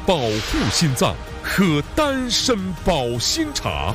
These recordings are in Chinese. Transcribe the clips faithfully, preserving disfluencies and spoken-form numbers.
保护心脏，喝丹参保心茶。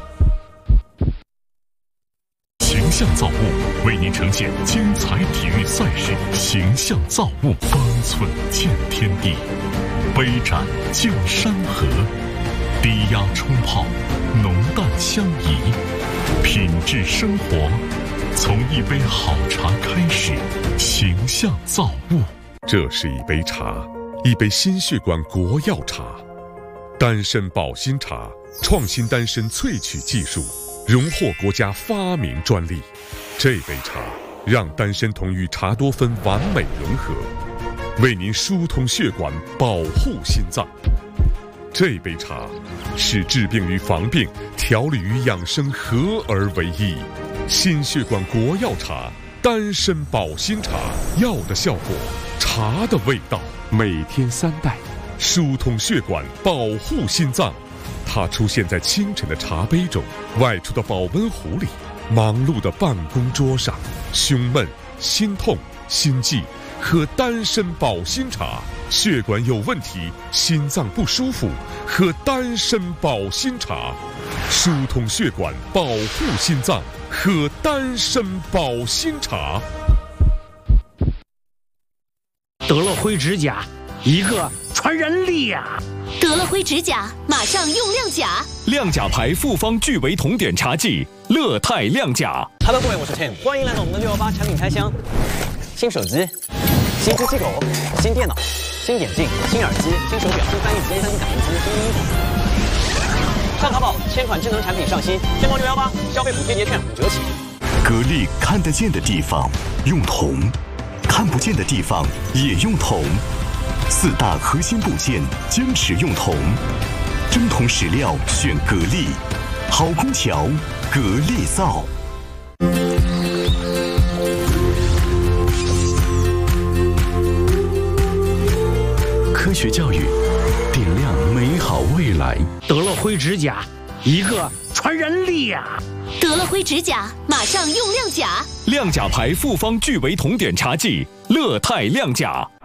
形象造物为您呈现精彩体育赛事，形象造物方寸见天地，杯盏见山河，低压冲泡，浓淡相宜，品质生活从一杯好茶开始。形象造物，这是一杯茶，一杯心血管国药茶，丹参保心茶，创新丹参萃取技术，荣获国家发明专利。这杯茶让丹参酮与茶多酚完美融合，为您疏通血管，保护心脏。这杯茶使治病与防病、调理与养生合而为一。心血管国药茶，丹参保心茶，药的效果，茶的味道。每天三袋，疏通血管，保护心脏。它出现在清晨的茶杯中，外出的保温壶里，忙碌的办公桌上。胸闷、心痛、心悸，喝丹参保心茶。血管有问题，心脏不舒服，喝丹参保心茶。疏通血管，保护心脏，喝丹参保心茶。 德乐辉指甲，一个传染力呀！ 德乐辉指甲，马上用亮甲。 亮甲牌复方聚维酮碘茶剂，乐泰亮甲。 Hello， 各位，我是 Tim， 欢迎来到我们的六一八产品开箱。新手机、新机器狗、新电脑、新眼镜、新耳机、新手表、新翻译机、三 D 打印机、新衣服。上淘宝，千款智能产品上新，天猫六一八消费补贴节券五折起。 格力看得见的地方用铜，看不见的地方也用铜。四大核心部件坚持用铜，真铜实料选格力，好空调格力造。科学教育，点亮美好未来。 德乐辉指甲，一个传染力呀！ 德乐辉指甲，马上用亮甲。 亮甲牌复方聚维酮碘茶剂，乐泰亮甲。